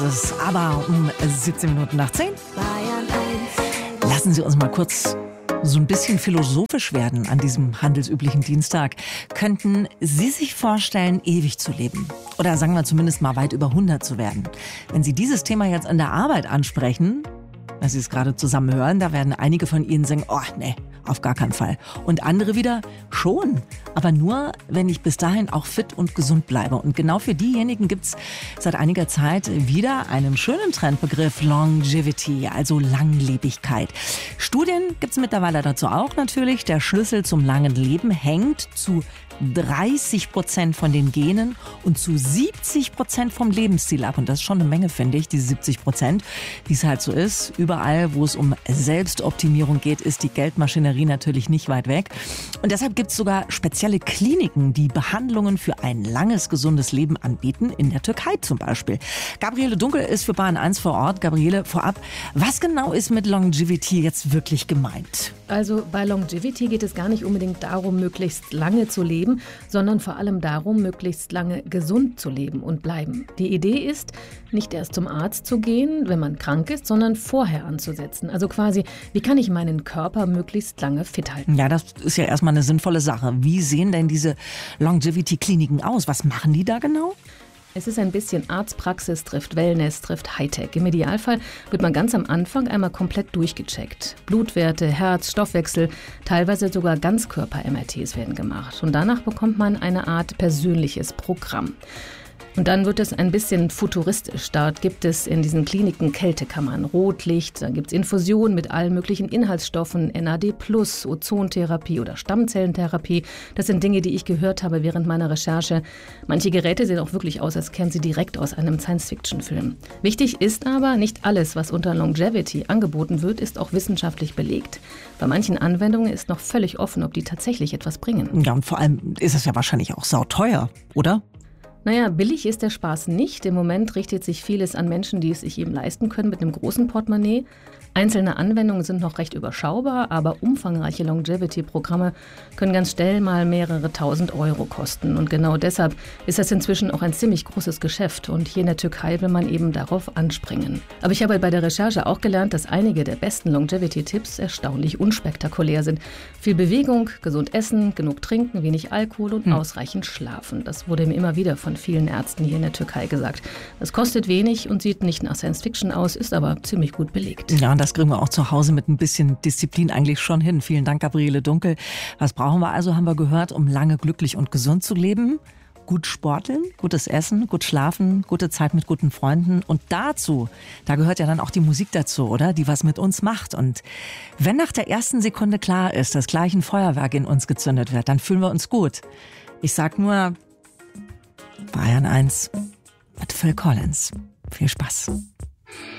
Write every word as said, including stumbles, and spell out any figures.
Das ist aber um siebzehn Minuten nach zehn. Bayern eins. Lassen Sie uns mal kurz so ein bisschen philosophisch werden an diesem handelsüblichen Dienstag. Könnten Sie sich vorstellen, ewig zu leben? Oder sagen wir zumindest mal weit über hundert zu werden? Wenn Sie dieses Thema jetzt in der Arbeit ansprechen, weil Sie es gerade zusammen hören, da werden einige von Ihnen sagen, oh nee, auf gar keinen Fall. Und andere wieder, schon. Aber nur, wenn ich bis dahin auch fit und gesund bleibe. Und genau für diejenigen gibt's seit einiger Zeit wieder einen schönen Trendbegriff, Longevity, also Langlebigkeit. Studien gibt's mittlerweile dazu auch natürlich. Der Schlüssel zum langen Leben hängt zu dreißig Prozent von den Genen und zu siebzig Prozent vom Lebensstil ab. Und das ist schon eine Menge, finde ich, diese siebzig Prozent. Wie es halt so ist, überall, wo es um Selbstoptimierung geht, ist die Geldmaschinerie natürlich nicht weit weg. Und deshalb gibt es sogar spezielle Kliniken, die Behandlungen für ein langes, gesundes Leben anbieten, in der Türkei zum Beispiel. Gabriele Dunkel ist für Bayern eins vor Ort. Gabriele, vorab, was genau ist mit Longevity jetzt wirklich gemeint? Also bei Longevity geht es gar nicht unbedingt darum, möglichst lange zu leben, sondern vor allem darum, möglichst lange gesund zu leben und bleiben. Die Idee ist, nicht erst zum Arzt zu gehen, wenn man krank ist, sondern vorher anzusetzen. Also quasi, wie kann ich meinen Körper möglichst lange fit halten? Ja, das ist ja erstmal eine sinnvolle Sache. Wie sehen denn diese Longevity-Kliniken aus? Was machen die da genau? Es ist ein bisschen Arztpraxis, trifft Wellness, trifft Hightech. Im Idealfall wird man ganz am Anfang einmal komplett durchgecheckt. Blutwerte, Herz, Stoffwechsel, teilweise sogar Ganzkörper-M R Ts werden gemacht. Und danach bekommt man eine Art persönliches Programm. Und dann wird es ein bisschen futuristisch. Dort gibt es in diesen Kliniken Kältekammern, Rotlicht, dann gibt es Infusionen mit allen möglichen Inhaltsstoffen, N A D plus, Ozontherapie oder Stammzellentherapie. Das sind Dinge, die ich gehört habe während meiner Recherche. Manche Geräte sehen auch wirklich aus, als kämen sie direkt aus einem Science-Fiction-Film. Wichtig ist aber, nicht alles, was unter Longevity angeboten wird, ist auch wissenschaftlich belegt. Bei manchen Anwendungen ist noch völlig offen, ob die tatsächlich etwas bringen. Ja, und vor allem ist es ja wahrscheinlich auch sauteuer, oder? Naja, billig ist der Spaß nicht. Im Moment richtet sich vieles an Menschen, die es sich eben leisten können mit einem großen Portemonnaie. Einzelne Anwendungen sind noch recht überschaubar, aber umfangreiche Longevity-Programme können ganz schnell mal mehrere tausend Euro kosten. Und genau deshalb ist das inzwischen auch ein ziemlich großes Geschäft. Und hier in der Türkei will man eben darauf anspringen. Aber ich habe bei der Recherche auch gelernt, dass einige der besten Longevity-Tipps erstaunlich unspektakulär sind. Viel Bewegung, gesund essen, genug trinken, wenig Alkohol und hm. ausreichend schlafen. Das wurde mir immer wieder von vielen Ärzten hier in der Türkei gesagt. Das kostet wenig und sieht nicht nach Science-Fiction aus, ist aber ziemlich gut belegt. Ja, das kriegen wir auch zu Hause mit ein bisschen Disziplin eigentlich schon hin. Vielen Dank, Gabriele Dunkel. Was brauchen wir also, haben wir gehört, um lange glücklich und gesund zu leben? Gut sporteln, gutes Essen, gut schlafen, gute Zeit mit guten Freunden. Und dazu, da gehört ja dann auch die Musik dazu, oder? Die was mit uns macht. Und wenn nach der ersten Sekunde klar ist, dass gleich ein Feuerwerk in uns gezündet wird, dann fühlen wir uns gut. Ich sag nur Bayern eins mit Phil Collins. Viel Spaß.